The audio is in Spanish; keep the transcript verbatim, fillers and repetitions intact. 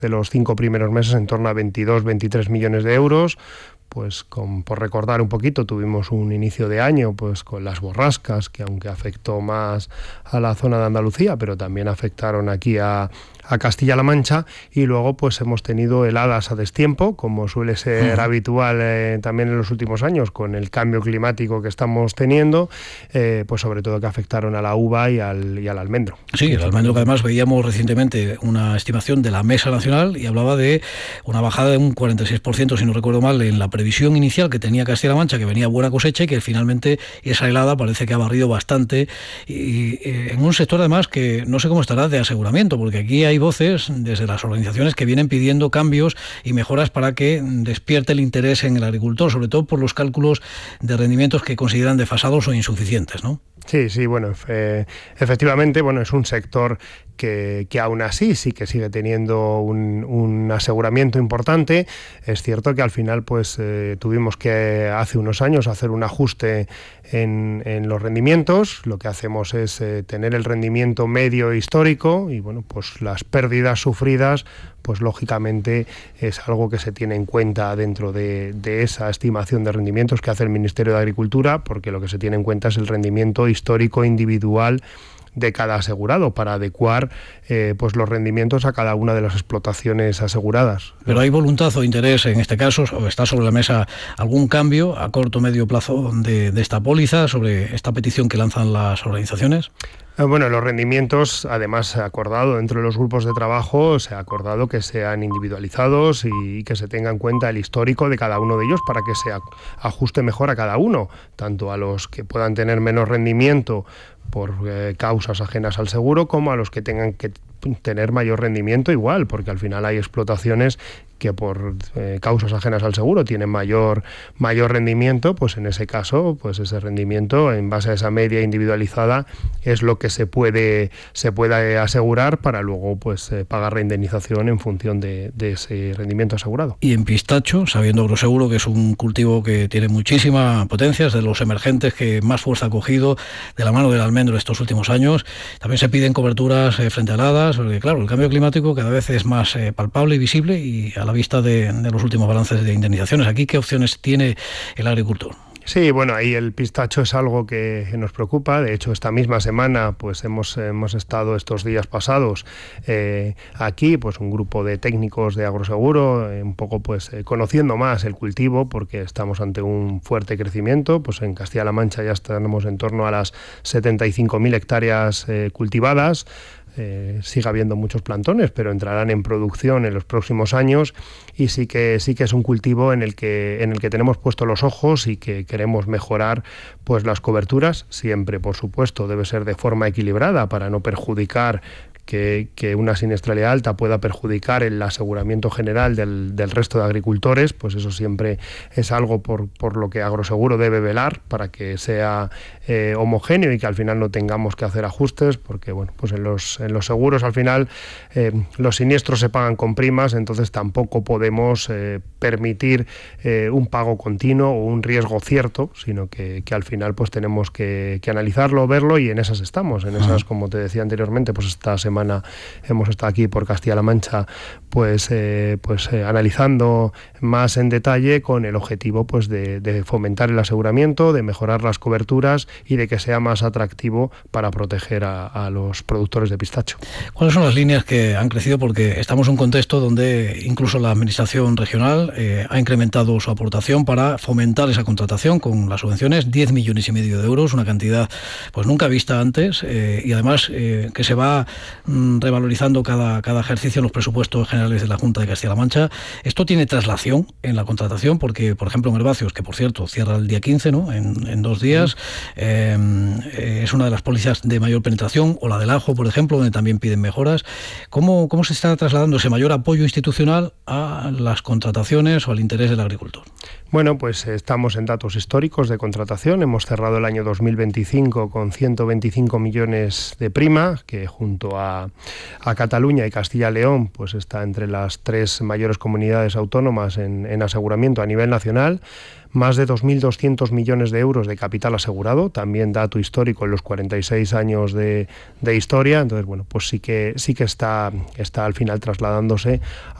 de los cinco primeros meses en torno a veintidós, veintitrés millones de euros. Pues con, por recordar un poquito, tuvimos un inicio de año pues con las borrascas, que aunque afectó más a la zona de Andalucía, pero también afectaron aquí a, a Castilla-La Mancha, y luego pues hemos tenido heladas a destiempo, como suele ser uh-huh. habitual eh, también en los últimos años, con el cambio climático que estamos teniendo, eh, pues sobre todo que afectaron a la uva y al, y al almendro. Sí, el almendro, que además veíamos recientemente una estimación de la Mesa Nacional y hablaba de una bajada de un cuarenta y seis por ciento, si no recuerdo mal, en la previsión inicial que tenía Castilla-La Mancha, que venía buena cosecha, y que finalmente esa helada parece que ha barrido bastante, y, y en un sector además que no sé cómo estará de aseguramiento, porque aquí hay voces desde las organizaciones que vienen pidiendo cambios y mejoras para que despierte el interés en el agricultor, sobre todo por los cálculos de rendimientos que consideran desfasados o insuficientes, ¿no? Sí, sí, bueno, e- efectivamente, bueno, es un sector que, que aún así sí que sigue teniendo un, un aseguramiento importante. Es cierto que al final pues eh, tuvimos que hace unos años hacer un ajuste en, en los rendimientos. Lo que hacemos es eh, tener el rendimiento medio histórico, y bueno, pues las pérdidas sufridas pues lógicamente es algo que se tiene en cuenta dentro de, de esa estimación de rendimientos que hace el Ministerio de Agricultura, porque lo que se tiene en cuenta es el rendimiento histórico individual de cada asegurado, para adecuar eh, pues los rendimientos a cada una de las explotaciones aseguradas. Pero ¿hay voluntad o interés en este caso, o está sobre la mesa algún cambio a corto o medio plazo de, de esta póliza, sobre esta petición que lanzan las organizaciones? Bueno, los rendimientos, además, se ha acordado dentro de los grupos de trabajo, se ha acordado que sean individualizados y que se tenga en cuenta el histórico de cada uno de ellos para que se ajuste mejor a cada uno, tanto a los que puedan tener menos rendimiento por eh, causas ajenas al seguro, como a los que tengan que tener mayor rendimiento igual, porque al final hay explotaciones que por eh, causas ajenas al seguro tienen mayor, mayor rendimiento. Pues en ese caso, pues ese rendimiento en base a esa media individualizada es lo que se puede, se puede asegurar para luego pues eh, pagar la indemnización en función de, de ese rendimiento asegurado. Y en pistacho, sabiendo Agroseguro que es un cultivo que tiene muchísima potencia, es de los emergentes que más fuerza ha cogido de la mano del almendro estos últimos años, también se piden coberturas eh, frente a heladas, porque claro, el cambio climático cada vez es más eh, palpable y visible, y a la vista de, de los últimos balances de indemnizaciones. Aquí, ¿qué opciones tiene el agricultor? Sí, bueno, ahí el pistacho es algo que nos preocupa. De hecho, esta misma semana pues hemos, hemos estado estos días pasados eh, aquí, pues un grupo de técnicos de Agroseguro, eh, un poco pues eh, conociendo más el cultivo, porque estamos ante un fuerte crecimiento. Pues en Castilla-La Mancha ya estamos en torno a las setenta y cinco mil hectáreas eh, cultivadas. Eh, sigue habiendo muchos plantones, pero entrarán en producción en los próximos años, y sí que sí que es un cultivo en el que en el que tenemos puestos los ojos y que queremos mejorar pues las coberturas. Siempre, por supuesto, debe ser de forma equilibrada para no perjudicar que, que una siniestralidad alta pueda perjudicar el aseguramiento general del, del resto de agricultores. Pues eso siempre es algo por, por lo que Agroseguro debe velar, para que sea eh, homogéneo y que al final no tengamos que hacer ajustes, porque bueno, pues en los, en los seguros al final eh, los siniestros se pagan con primas, entonces tampoco podemos eh, permitir eh, un pago continuo o un riesgo cierto, sino que, que al final pues tenemos que, que analizarlo, verlo, y en esas estamos, en esas, como te decía anteriormente, pues esta semana hemos estado aquí por Castilla-La Mancha pues, eh, pues eh, analizando más en detalle, con el objetivo pues de, de fomentar el aseguramiento, de mejorar las coberturas y de que sea más atractivo para proteger a, a los productores de pistacho. ¿Cuáles son las líneas que han crecido? Porque estamos en un contexto donde incluso la administración regional eh, ha incrementado su aportación para fomentar esa contratación con las subvenciones, diez millones y medio de euros, una cantidad pues nunca vista antes, eh, y además eh, que se va mm, revalorizando cada, cada ejercicio en los presupuestos generales de la Junta de Castilla-La Mancha. Esto tiene traslación en la contratación, porque por ejemplo en Herbáceos, que por cierto cierra el día quince, ¿no? en, en dos días, eh, eh, es una de las pólizas de mayor penetración, o la del ajo, por ejemplo, donde también piden mejoras. ¿Cómo, cómo se está trasladando ese mayor apoyo institucional a las contrataciones o al interés del agricultor? Bueno, pues estamos en datos históricos de contratación. Hemos cerrado el año dos mil veinticinco con ciento veinticinco millones de prima, que junto a a, a Cataluña y Castilla y León, pues está entre las tres mayores comunidades autónomas en, en aseguramiento a nivel nacional. Más de dos mil doscientos millones de euros de capital asegurado, también dato histórico en los cuarenta y seis años de, de historia. Entonces, bueno, pues sí que sí que está, está al final trasladándose